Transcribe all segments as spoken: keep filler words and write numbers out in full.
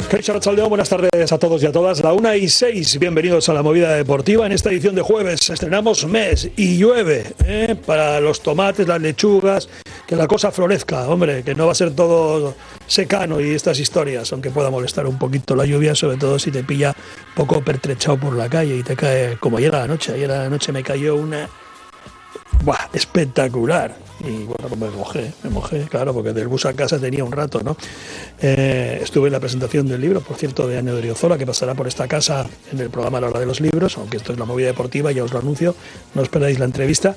Kaixo Arratsaldeon, buenas tardes a todos y a todas. La una y seis, bienvenidos a la Movida Deportiva. En esta edición de jueves estrenamos mes y llueve, ¿eh? Para los tomates, las lechugas, que la cosa florezca, hombre, que no va a ser todo secano y estas historias, aunque pueda molestar un poquito la lluvia, sobre todo si te pilla poco pertrechado por la calle y te cae, como ayer a la noche. Ayer a la noche me cayó una... ¡Buah! Espectacular. Y bueno, pues me mojé, me mojé, claro, porque del bus a casa tenía un rato, ¿no? Eh, estuve en la presentación del libro, por cierto, de Anne Odriozola, que pasará por esta casa en el programa La Hora de los Libros, aunque esto es la Movida Deportiva, ya os lo anuncio, no os perdáis la entrevista.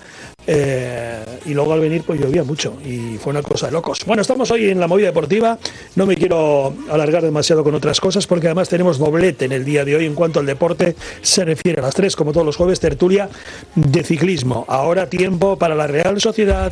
Eh, y luego al venir, pues llovía mucho y fue una cosa de locos. Bueno, estamos hoy en la Movida Deportiva, no me quiero alargar demasiado con otras cosas, porque además tenemos doblete en el día de hoy en cuanto al deporte se refiere. A las tres, como todos los jueves, tertulia de ciclismo. Ahora tiempo para la Real Sociedad,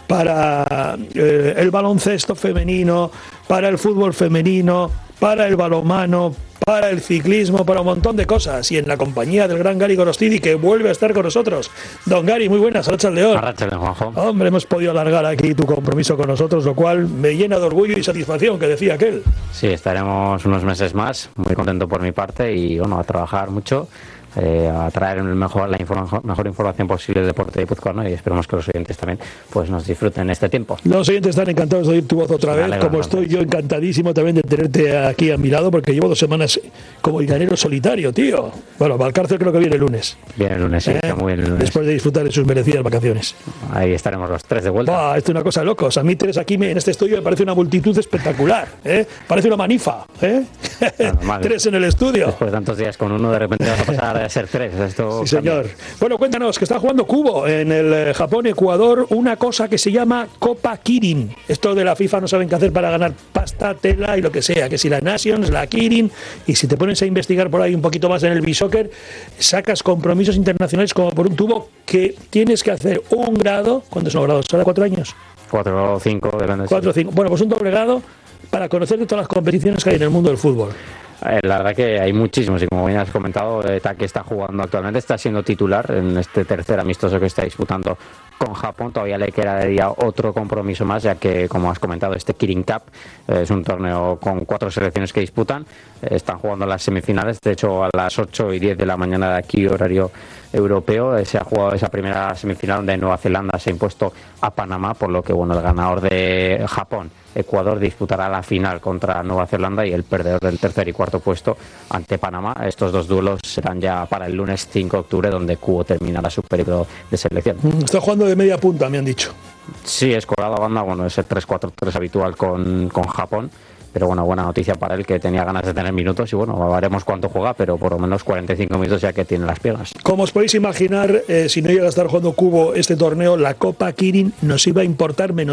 para eh, el baloncesto femenino, para el fútbol femenino, para el balonmano, para el ciclismo, para un montón de cosas. Y en la compañía del gran Gary Gorostidi, que vuelve a estar con nosotros. Don Gary, muy buenas, Arratsaldeon. Arratsaldeon, Juanjo. Hombre, hemos podido alargar aquí tu compromiso con nosotros, lo cual me llena de orgullo y satisfacción, que decía aquel. Sí, estaremos unos meses más, muy contento por mi parte y bueno, a trabajar mucho. Eh, a traer el mejor, la informa, mejor información posible del deporte de guipuzcoano y esperemos que los oyentes también pues nos disfruten este tiempo. Los oyentes están encantados de oír tu voz otra vez, como estoy yo encantadísimo también de tenerte aquí a mi lado, porque llevo dos semanas como el llanero solitario, tío. Bueno, Valcárcel creo que viene el lunes. Viene el lunes, sí, ¿Eh? está muy bien el lunes. Después de disfrutar de sus merecidas vacaciones. Ahí estaremos los tres de vuelta. Bah, esto es una cosa de locos. A mí tres aquí me, en este estudio me parece una multitud espectacular, ¿eh? Parece una manifa, ¿eh? Normal, tres en el estudio. Después de tantos días con uno, de repente vas a pasar a ser tres. Esto Sí, señor. Bueno, cuéntanos, que está jugando Kubo en el eh, Japón-Ecuador, una cosa que se llama Copa Kirin. Esto de la FIFA no saben qué hacer para ganar pasta, tela y lo que sea, que si la Nations, la Kirin, y si te pones a investigar por ahí un poquito más en el B-Soccer, sacas compromisos internacionales como por un tubo que tienes que hacer un grado. ¿Cuántos son grados? ¿Ahora cuatro años? Cuatro o cinco, depende. Cuatro o cinco. Bueno, pues un doble grado para conocer de todas las competiciones que hay en el mundo del fútbol. La verdad que hay muchísimos y como bien has comentado, Taki está jugando actualmente, está siendo titular en este tercer amistoso que está disputando con Japón. Todavía le quedaría otro compromiso más, ya que, como has comentado, este Kirin Cup es un torneo con cuatro selecciones que disputan. Están jugando las semifinales, de hecho a las ocho y diez de la mañana de aquí, horario europeo, se ha jugado esa primera semifinal donde Nueva Zelanda se ha impuesto a Panamá, por lo que bueno, el ganador de Japón, Ecuador, disputará la final contra Nueva Zelanda y el perdedor del tercer y cuarto puesto ante Panamá. Estos dos duelos serán ya para el lunes cinco de octubre, donde Kubo terminará su periodo de selección. Está jugando de media punta, me han dicho. Sí, es colado a banda, bueno, es el tres cuatro tres habitual con, con Japón. Pero bueno, buena noticia para él, que tenía ganas de tener minutos y bueno, veremos cuánto juega, pero por lo menos cuarenta y cinco minutos ya que tiene las piernas. Como os podéis imaginar, eh, si no llega a estar jugando Kubo este torneo, la Copa Kirin nos iba a importar menos